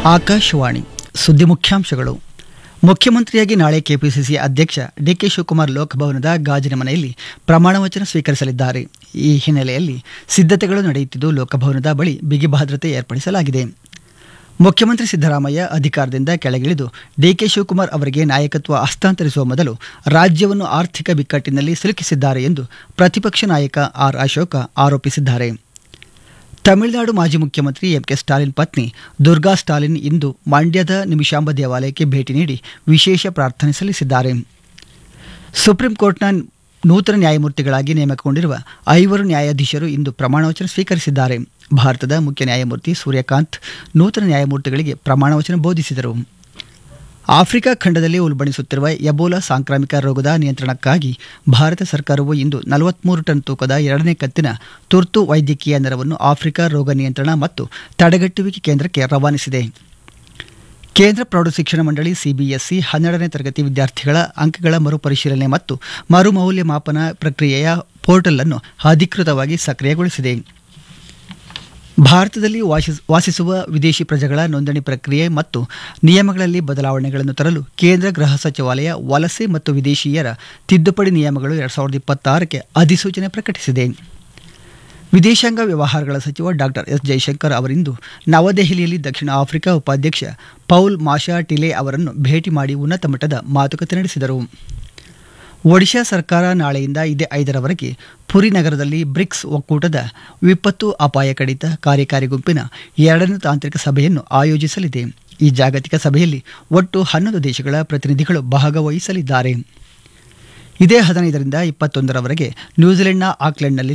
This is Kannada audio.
ಆಕಾಶವಾಣಿ ಸುದ್ದಿ ಮುಖ್ಯಾಂಶಗಳು. ಮುಖ್ಯಮಂತ್ರಿಯಾಗಿ ನಾಳೆ ಕೆಪಿಸಿಸಿ ಅಧ್ಯಕ್ಷ ಡಿಕೆ ಶಿವಕುಮಾರ್ ಲೋಕಭವನದ ಗಾಜಿನ ಮನೆಯಲ್ಲಿ ಪ್ರಮಾಣವಚನ ಸ್ವೀಕರಿಸಲಿದ್ದಾರೆ. ಈ ಹಿನ್ನೆಲೆಯಲ್ಲಿ ಸಿದ್ಧತೆಗಳು ನಡೆಯುತ್ತಿದ್ದು ಲೋಕಭವನದ ಬಳಿ ಬಿಗಿ ಭದ್ರತೆ ಏರ್ಪಡಿಸಲಾಗಿದೆ. ಮುಖ್ಯಮಂತ್ರಿ ಸಿದ್ದರಾಮಯ್ಯ ಅಧಿಕಾರದಿಂದ ಕೆಳಗಿಳಿದು ಡಿಕೆ ಶಿವಕುಮಾರ್ ಅವರಿಗೆ ನಾಯಕತ್ವ ಹಸ್ತಾಂತರಿಸುವ ಮೊದಲು ರಾಜ್ಯವನ್ನು ಆರ್ಥಿಕ ಬಿಕ್ಕಟ್ಟಿನಲ್ಲಿ ಸಿಲುಕಿಸಿದ್ದಾರೆ ಎಂದು ಪ್ರತಿಪಕ್ಷ ನಾಯಕ ಆರ್ ಅಶೋಕ ಆರೋಪಿಸಿದ್ದಾರೆ. ತಮಿಳುನಾಡು ಮಾಜಿ ಮುಖ್ಯಮಂತ್ರಿ ಎಂಕೆ ಸ್ಟಾಲಿನ್ ಪತ್ನಿ ದುರ್ಗಾ ಸ್ಟಾಲಿನ್ ಇಂದು ಮಂಡ್ಯದ ನಿಮಿಷಾಂಬ ದೇವಾಲಯಕ್ಕೆ ಭೇಟಿ ನೀಡಿ ವಿಶೇಷ ಪ್ರಾರ್ಥನೆ ಸಲ್ಲಿಸಿದ್ದಾರೆ. ಸುಪ್ರೀಂ ಕೋರ್ಟ್ನ ನೂತನ ನ್ಯಾಯಮೂರ್ತಿಗಳಾಗಿ ನೇಮಕಗೊಂಡಿರುವ 5 ನ್ಯಾಯಾಧೀಶರು ಇಂದು ಪ್ರಮಾಣವಚನ ಸ್ವೀಕರಿಸಿದ್ದಾರೆ. ಭಾರತದ ಮುಖ್ಯ ನ್ಯಾಯಮೂರ್ತಿ ಸೂರ್ಯಕಾಂತ್ ನೂತನ ನ್ಯಾಯಮೂರ್ತಿಗಳಿಗೆ ಪ್ರಮಾಣವಚನ ಬೋಧಿಸಿದರು. ಆಫ್ರಿಕಾ ಖಂಡದಲ್ಲಿ ಉಲ್ಬಣಿಸುತ್ತಿರುವ ಎಬೋಲಾ ಸಾಂಕ್ರಾಮಿಕ ರೋಗದ ನಿಯಂತ್ರಣಕ್ಕಾಗಿ ಭಾರತ ಸರ್ಕಾರವು ಇಂದು 43 ಟನ್ ತೂಕದ 2ನೇ ಕಂತಿನ ತುರ್ತು ವೈದ್ಯಕೀಯ ನೆರವನ್ನು ಆಫ್ರಿಕಾ ರೋಗ ನಿಯಂತ್ರಣ ಮತ್ತು ತಡೆಗಟ್ಟುವಿಕೆ ಕೇಂದ್ರಕ್ಕೆ ರವಾನಿಸಿದೆ. ಕೇಂದ್ರ ಪ್ರೌಢಶಿಕ್ಷಣ ಮಂಡಳಿ ಸಿಬಿಎಸ್ಇ 12ನೇ ತರಗತಿ ವಿದ್ಯಾರ್ಥಿಗಳ ಅಂಕಗಳ ಮರುಪರಿಶೀಲನೆ ಮತ್ತು ಮರುಮೌಲ್ಯಮಾಪನ ಪ್ರಕ್ರಿಯೆಯ ಪೋರ್ಟಲ್ ಅನ್ನು ಅಧಿಕೃತವಾಗಿ ಸಕ್ರಿಯಗೊಳಿಸಿದೆ. ಭಾರತದಲ್ಲಿ ವಾಸಿಸುವ ವಿದೇಶಿ ಪ್ರಜೆಗಳ ನೋಂದಣಿ ಪ್ರಕ್ರಿಯೆ ಮತ್ತು ನಿಯಮಗಳಲ್ಲಿ ಬದಲಾವಣೆಗಳನ್ನು ತರಲು ಕೇಂದ್ರ ಗೃಹ ಸಚಿವಾಲಯ ವಲಸೆ ಮತ್ತು ವಿದೇಶಿಯರ ತಿದ್ದುಪಡಿ ನಿಯಮಗಳು 2026ಕ್ಕೆ ಅಧಿಸೂಚನೆ ಪ್ರಕಟಿಸಿದೆ. ವಿದೇಶಾಂಗ ವ್ಯವಹಾರಗಳ ಸಚಿವ ಡಾಕ್ಟರ್ ಎಸ್ ಜೈಶಂಕರ್ ಅವರಿಂದು ನವದೆಹಲಿಯಲ್ಲಿ ದಕ್ಷಿಣ ಆಫ್ರಿಕಾ ಉಪಾಧ್ಯಕ್ಷ ಪೌಲ್ ಮಾಶಾ ಟಿಲೆ ಅವರನ್ನು ಭೇಟಿ ಮಾಡಿ ಉನ್ನತ ಮಟ್ಟದ ಮಾತುಕತೆ ನಡೆಸಿದರು. ಒಡಿಶಾ ಸರ್ಕಾರ ನಾಳೆಯಿಂದ ಇದೇ 5ರವರೆಗೆ ಪುರಿ ನಗರದಲ್ಲಿ ಬ್ರಿಕ್ಸ್ ಒಕ್ಕೂಟದ ವಿಪತ್ತು ಅಪಾಯ ಕಡಿತ ಕಾರ್ಯಕಾರಿ ಗುಂಪಿನ 2ನೇ ತಾಂತ್ರಿಕ ಸಭೆಯನ್ನು ಆಯೋಜಿಸಲಿದೆ. ಈ ಜಾಗತಿಕ ಸಭೆಯಲ್ಲಿ ಒಟ್ಟು 11 ದೇಶಗಳ ಪ್ರತಿನಿಧಿಗಳು ಭಾಗವಹಿಸಲಿದ್ದಾರೆ. ಇದೇ 15ರಿಂದ 21ರವರೆಗೆ ನ್ಯೂಜಿಲೆಂಡ್ನ ಆಕ್ಲೆಂಡ್ನಲ್ಲಿ